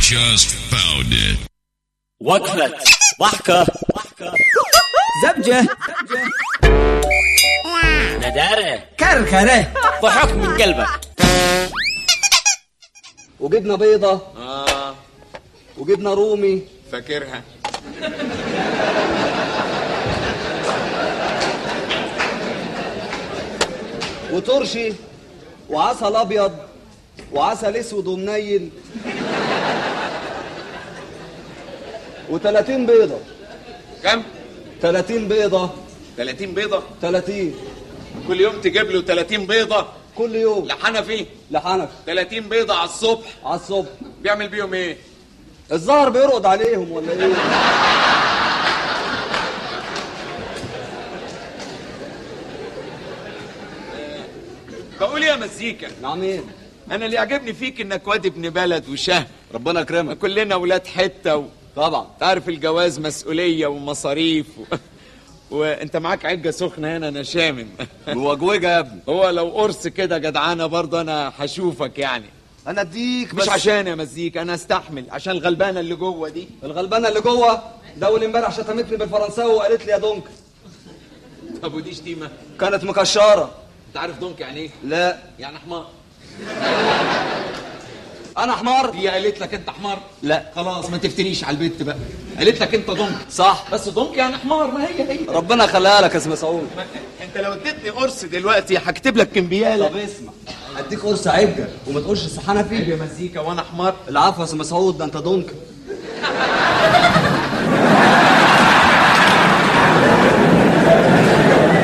just found it. وقفة ضحكة زبجة ندارة كركرة ضحك من قلبك. وجبنة بيضة وجبنة رومي فاكرها. وترشي وعسل ابيض وعسل اسود ومنيل و30 بيضة. كم؟ 30 بيضة. 30 بيضة؟ 30 كل يوم تجيب له 30 بيضة؟ كل يوم. لحنفي؟ لحنف. 30 بيضة على الصبح؟ على الصبح. بيعمل بيهم ايه؟ الظهر بيرقد عليهم ولا ايه؟ بقول يا مزيكا. نعمين. انا اللي يعجبني فيك انك واد ابن بلد وشهم. ربنا يكرمك. كلنا ولاد حتة طبعا. تعرف الجواز مسؤولية ومصاريف وانت معاك عجة سخنة هنا انا شامم. موجوجة يا ابني. هو لو قرص كده جدعانة برضه انا هشوفك يعني. انا اديك مش عشان يا مزيكا، انا استحمل عشان الغلبانة اللي جوه دي. الغلبانة اللي جوه ده اول امبارح شتمتني بالفرنساوي وقالت لي يا دونك. طب ودي شتيمة؟ كانت مكشرة. انت عارف دونك يعني ايه؟ لا. يعني حمار. انا حمار؟ هي قالت لك انت حمار؟ لا. خلاص ما تفتريش على البيت بقى. قالت لك انت دونك. صح. بس دونك يعني حمار. ما هي ربنا خليها لك يا اسم مسعود. انت لو اديتني قرص دلوقتي هكتب لك كمبياله. طب اسمع، اديك قرص عجة وما تقولش الصحانه فيه يا مزيكا وانا حمار. العفو يا اسم مسعود، ده انت دونك.